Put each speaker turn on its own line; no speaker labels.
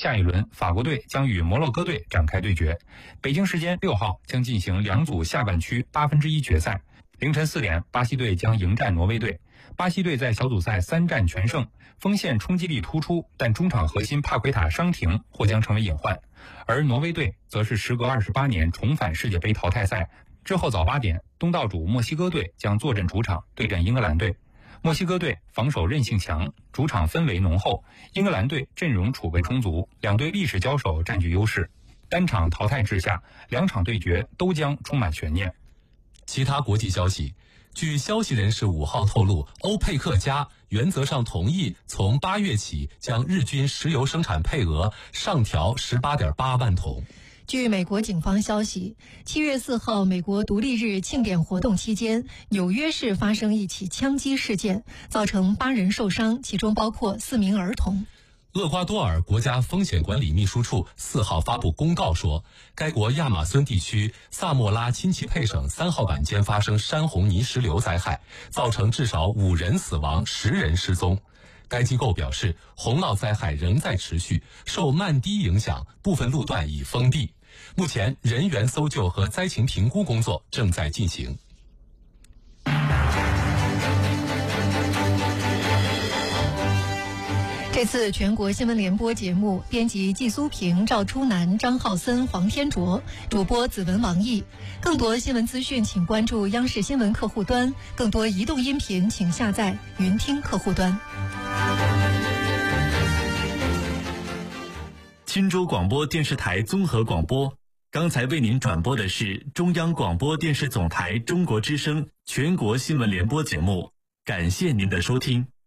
下一轮法国队将与摩洛哥队展开对决。北京时间6号将进行两组下半区1/8决赛。凌晨4点，巴西队将迎战挪威队。巴西队在小组赛3战全胜，锋线冲击力突出，但中场核心帕奎塔伤停或将成为隐患。而挪威队则是时隔28年重返世界杯淘汰赛。之后早8点，东道主墨西哥队将坐镇主场对阵英格兰队。墨西哥队防守韧性强，主场氛围浓厚；英格兰队阵容储备充足，两队历史交手占据优势。单场淘汰制下，两场对决都将充满悬念。
其他国际消息，据消息人士5号透露，欧佩克加原则上同意从8月起将日均石油生产配额上调18.8万桶。
据美国警方消息，7月4号美国独立日庆典活动期间，纽约市发生一起枪击事件，造成8人受伤，其中包括4名儿童。
厄瓜多尔国家风险管理秘书处4号发布公告说，该国亚马孙地区萨莫拉钦奇佩省3号晚间发生山洪泥石流灾害，造成至少5人死亡，10人失踪。该机构表示，洪涝灾害仍在持续，受漫低影响，部分路段已封闭。目前人员搜救和灾情评估工作正在进行。
这次全国新闻联播节目，编辑季苏平、赵初南、张浩森、黄天卓，主播子文、王毅。更多新闻资讯，请关注央视新闻客户端；更多移动音频，请下载云听客户端。
钦州广播电视台综合广播，刚才为您转播的是中央广播电视总台中国之声全国新闻联播节目，感谢您的收听。